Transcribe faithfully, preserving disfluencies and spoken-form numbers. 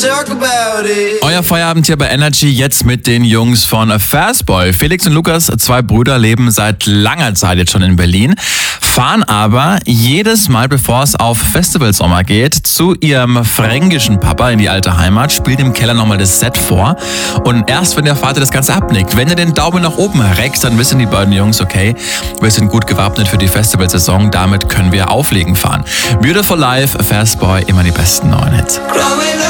Euer Feierabend hier bei Energy, jetzt mit den Jungs von Fastboy. Felix und Lukas, zwei Brüder, leben seit langer Zeit jetzt schon in Berlin, fahren aber jedes Mal, bevor es auf Festivalsommer geht, zu ihrem fränkischen Papa in die alte Heimat, spielt im Keller nochmal das Set vor und erst wenn der Vater das Ganze abnickt, wenn er den Daumen nach oben reckt, dann wissen die beiden Jungs, okay, wir sind gut gewappnet für die Festivalsaison, damit können wir auflegen fahren. Beautiful Life, Fastboy, immer die besten neuen Hits.